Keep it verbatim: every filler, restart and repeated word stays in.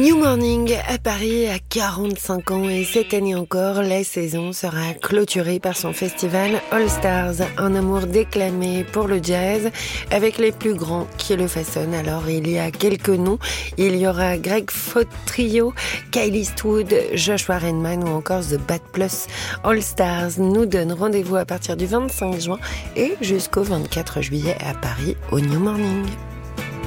New Morning à Paris a quarante-cinq ans et cette année encore, la saison sera clôturée par son festival All Stars, un amour déclamé pour le jazz avec les plus grands qui le façonnent. Alors il y a quelques noms, il y aura Greg Faut Trio, Kyle Eastwood, Joshua Redman ou encore The Bad Plus. All Stars nous donne rendez-vous à partir du vingt-cinq juin et jusqu'au vingt-quatre juillet à Paris au New Morning.